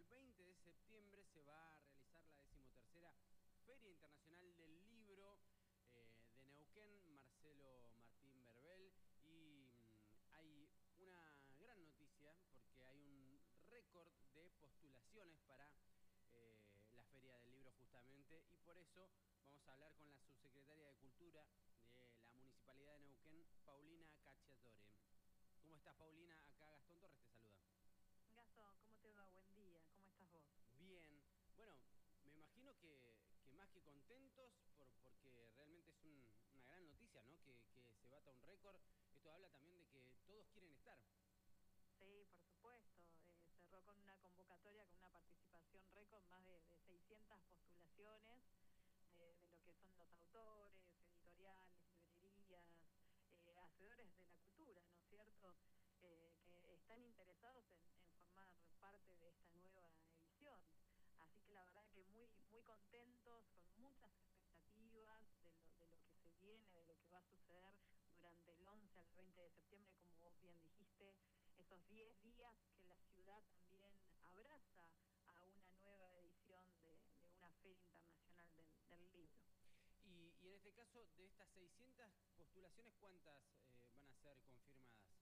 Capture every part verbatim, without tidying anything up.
veinte de septiembre se va a realizar la decimotercera Feria Internacional del Libro eh, de Neuquén, Marcelo Martín Berbel, y mmm, hay una gran noticia porque hay un récord de postulaciones para eh, la Feria del Libro justamente, y por eso vamos a hablar con la subsecretaria de Cultura de la Municipalidad de Neuquén, Paulina Cacciatore. ¿Cómo estás, Paulina? Acá Gastón Torres te saluda. Gastón, ¿cómo te va? Buen día. ¿Cómo estás vos? Bien. Bueno, me imagino que, que más que contentos por, porque realmente es un, una gran noticia, ¿no? Que, que se bata un récord. Esto habla también de que todos quieren estar. Sí, por supuesto. Eh, cerró con una convocatoria, con una participación récord, más de, de seiscientas postulaciones de, de lo que son los autores, editoriales, librerías, eh, hacedores de la cultura, ¿no es cierto? Eh, que están interesados en, en formar parte de esta nueva edición. Así que la verdad que muy muy contentos, con muchas expectativas de lo, de lo que se viene, de lo que va a suceder durante el once al veinte de septiembre, como vos bien dijiste, esos diez días que la ciudad también abraza a una nueva edición de, de una Feria Internacional del, del Libro. Y, y en este caso, de estas seiscientas postulaciones, ¿cuántas eh, van a ser confirmadas?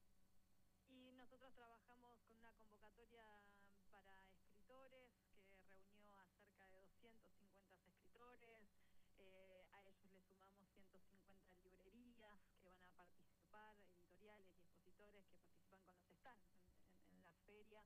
Y nosotros trabajamos con una convocatoria para escritores que reunió a cerca de doscientos cincuenta escritores. Eh, a ellos le sumamos ciento cincuenta librerías que van a participar, editoriales y expositores que participan con los stands en, en, en la feria,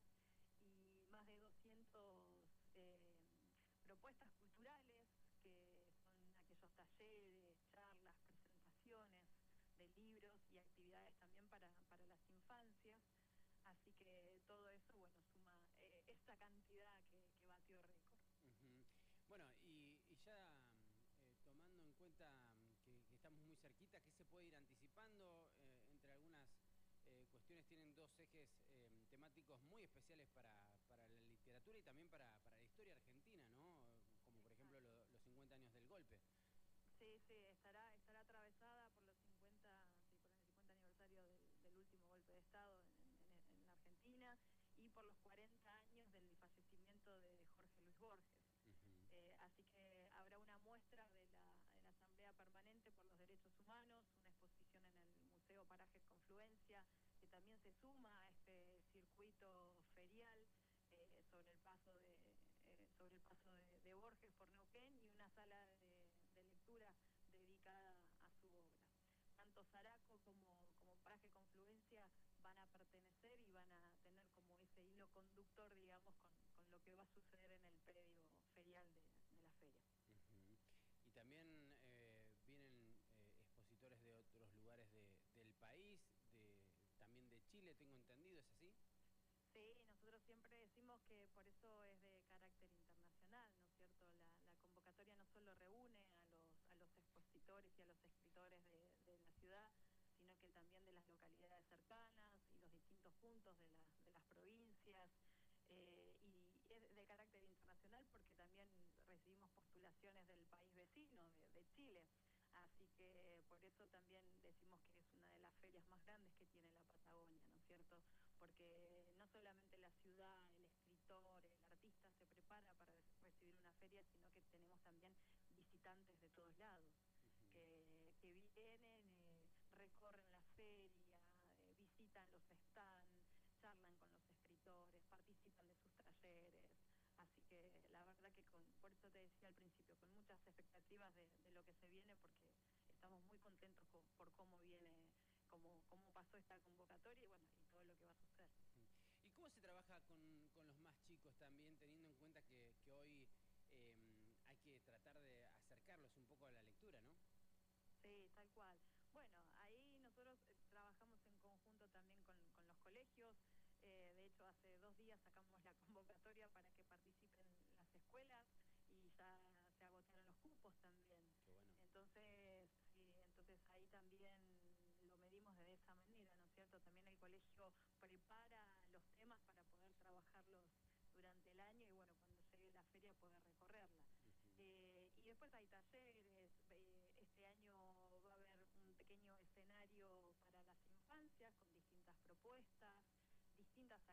y más de doscientas eh, propuestas culturales, que son aquellos talleres, charlas, presentaciones de libros y actividades también para, para las infancias. Así que todo eso, bueno, suma eh, esta cantidad que, que batió récord. Uh-huh. Bueno, y, y ya eh, tomando en cuenta que, que estamos muy cerquita, ¿qué se puede ir anticipando? Eh, entre algunas eh, cuestiones tienen dos ejes eh, temáticos muy especiales para, para la literatura y también para, para la historia argentina, ¿no? Como por ejemplo Exacto. lo, los cincuenta años del golpe. Sí, sí, estará estará atravesada por los cincuenta, sí, por el cincuenta aniversario del, del último golpe de Estado en, en, en la Argentina, y por los cuarenta años del fallecimiento de Jorge Luis Borges. Uh-huh. Eh, así que habrá una muestra de la, de la Asamblea Permanente por los Derechos Humanos, una exposición en el Museo Parajes Confluencia, que también se suma a este circuito ferial eh, sobre el paso de eh, sobre el paso de, de Borges por Neuquén, y una sala de, de lectura dedicada a su obra. Tanto Zaraco como, como Paraje Confluencia van a pertenecer y van a tener como ese hilo conductor, digamos, con, con lo que va a suceder en el predio ferial de, de la feria. Uh-huh. Y también eh, vienen eh, expositores de otros lugares de, del país, de, también de Chile, tengo entendido, ¿es así? Sí, nosotros siempre decimos que por eso es de carácter internacional, ¿no es cierto? La, la convocatoria no solo reúne a los, a los expositores y a los escritores de, de la ciudad, sino que también de las localidades cercanas y los distintos puntos de, la, de las provincias. Eh, y es de carácter internacional porque también recibimos postulaciones del país vecino, de, de Chile. Así que por eso también decimos que es una de las ferias más grandes que tiene la Patagonia, ¿no es cierto? Porque no solamente la ciudad, el escritor, el artista se prepara para recibir una feria, sino que tenemos también visitantes de todos lados. Uh-huh. Que, que vienen, eh, recorren la feria, eh, visitan los stands, charlan con los escritores, participan de sus talleres. Así que la verdad que con, por eso te decía al principio, con muchas expectativas de, de lo que se viene, porque estamos muy contentos con, por cómo viene, cómo, cómo pasó esta convocatoria y bueno, y todo lo que va a suceder. Uh-huh. ¿Y cómo se trabaja con, con los más chicos también, teniendo en cuenta que, que hoy eh, hay que tratar de acercarlos un poco a la lectura, ¿no? Sí, tal cual. Bueno, ahí nosotros eh, trabajamos en conjunto también con, con los colegios. Eh, de hecho, hace dos días sacamos la convocatoria para que participen las escuelas y ya se agotaron los cupos también. Qué bueno. Entonces, sí, entonces ahí también lo medimos de esa manera, ¿no es cierto? También el colegio prepara los temas para poder trabajarlos durante el año y bueno, cuando llegue la feria poder recorrerla. Uh-huh. Eh, y después hay talleres, eh, este año va a haber un pequeño escenario para las infancias con distintas propuestas, distintas